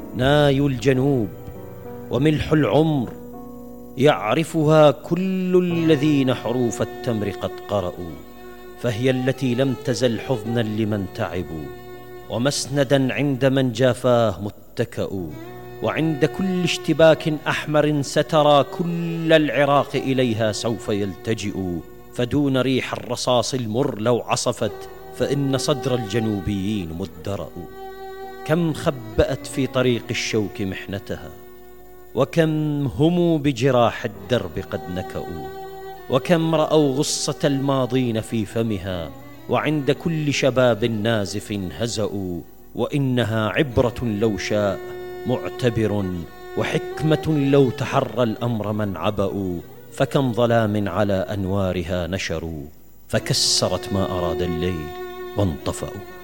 ناي الجنوب وملح العمر، يعرفها كل الذين حروف التمر قد قرأوا، فهي التي لم تزل حضنا لمن تعبوا، ومسندا عند من جافاه متكأ، وعند كل اشتباك أحمر سترى كل العراق إليها سوف يلتجئ، فدون ريح الرصاص المر لو عصفت فإن صدر الجنوبيين مدرأ. كم خبأت في طريق الشوك محنتها، وكم هموا بجراح الدرب قد نكأوا، وكم رأوا غصة الماضين في فمها، وعند كل شباب نازف هزأوا، وإنها عبرة لو شاء معتبر، وحكمة لو تحرى الأمر من عبأوا، فكم ظلام على أنوارها نشروا، فكسرت ما أراد الليل وانطفأوا.